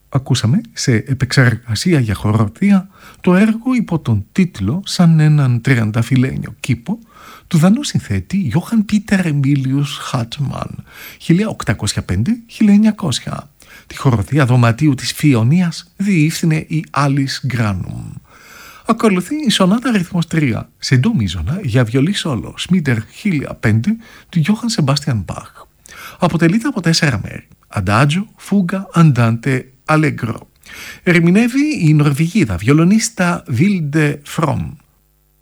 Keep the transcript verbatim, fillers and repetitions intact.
Ακούσαμε σε επεξεργασία για χοροδία το έργο υπό τον τίτλο «Σαν έναν τριανταφυλλένιο κήπο» του δανού συνθέτη Johann Peter Emilius Hartmann χίλια οκτακόσια πέντε με χίλια εννιακόσια. Τη χοροδία δωματίου της Φιωνίας διεύθυνε η Alice Granum. Ακολουθεί η σονάτα αριθμός τρία σε ντο μείζωνα για βιολί σόλο Σμίτερ χίλια πέντε του Johann Sebastian Bach. Αποτελείται από τέσσερα μέρη: Adagio, Fuga, Andante, Allegro. Ερμηνεύει η Νορβηγίδα βιολονίστα Vilde From.